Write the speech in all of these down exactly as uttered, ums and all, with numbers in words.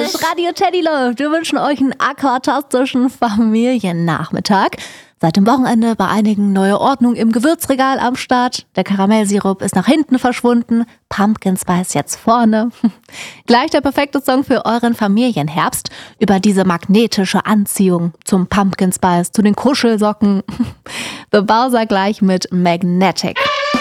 Mensch, Radio Teddy läuft. Wir wünschen euch einen aquatastischen Familiennachmittag. Seit dem Wochenende bei einigen neue Ordnung im Gewürzregal am Start. Der Karamellsirup ist nach hinten verschwunden. Pumpkin Spice jetzt vorne. Gleich der perfekte Song für euren Familienherbst. Über diese magnetische Anziehung zum Pumpkin Spice, zu den Kuschelsocken. The Bowser gleich mit Magnetic.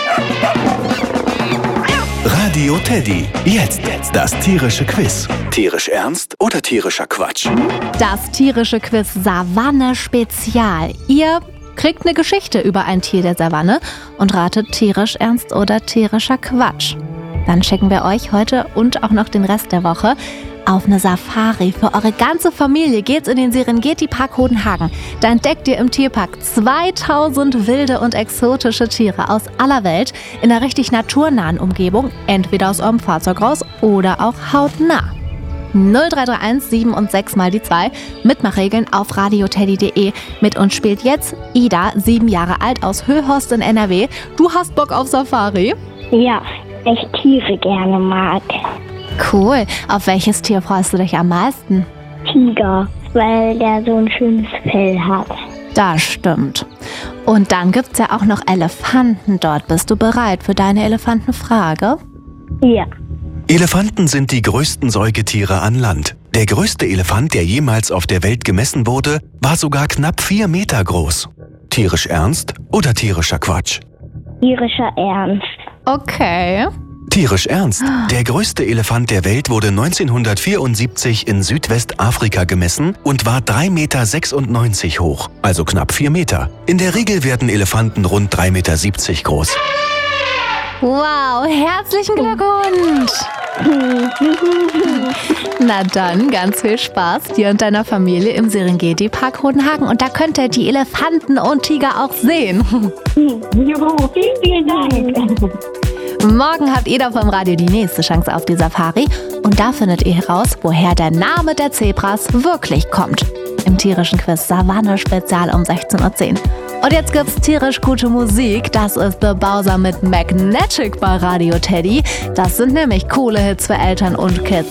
Radio Teddy. Jetzt das tierische Quiz. Tierisch ernst oder tierischer Quatsch? Das tierische Quiz Savanne Spezial. Ihr kriegt eine Geschichte über ein Tier der Savanne und ratet tierisch ernst oder tierischer Quatsch. Dann schicken wir euch heute und auch noch den Rest der Woche auf eine Safari. Für eure ganze Familie geht's in den Serengeti-Park Hodenhagen. Da entdeckt ihr im Tierpark zweitausend wilde und exotische Tiere aus aller Welt in einer richtig naturnahen Umgebung, entweder aus eurem Fahrzeug raus oder auch hautnah. null drei drei eins sieben und sechs mal die zwei. Mitmachregeln auf radioteddy punkt de. Mit uns spielt jetzt Ida, sieben Jahre alt, aus Höhorst in N R W. Du hast Bock auf Safari? Ja, weil ich Tiere gerne mag. Cool. Auf welches Tier freust du dich am meisten? Tiger, weil der so ein schönes Fell hat. Das stimmt. Und dann gibt's ja auch noch Elefanten dort. Bist du bereit für deine Elefantenfrage? Ja. Elefanten sind die größten Säugetiere an Land. Der größte Elefant, der jemals auf der Welt gemessen wurde, war sogar knapp vier Meter groß. Tierisch ernst oder tierischer Quatsch? Tierischer Ernst. Okay. Tierisch ernst. Der größte Elefant der Welt wurde neunzehnhundertvierundsiebzig in Südwestafrika gemessen und war drei Komma sechsundneunzig Meter hoch, also knapp vier Meter. In der Regel werden Elefanten rund drei Komma siebzig Meter groß. Wow, herzlichen Glückwunsch! Na dann, ganz viel Spaß dir und deiner Familie im Serengeti-Park Hodenhagen. Und da könnt ihr die Elefanten und Tiger auch sehen. Juhu, vielen, vielen Dank. Morgen habt ihr da vom Radio die nächste Chance auf die Safari. Und da findet ihr heraus, woher der Name der Zebras wirklich kommt. Im tierischen Quiz Savanne Spezial um sechzehn Uhr zehn. Und jetzt gibt's tierisch gute Musik. Das ist The Bowser mit Magnetic bei Radio Teddy. Das sind nämlich coole Hits für Eltern und Kids.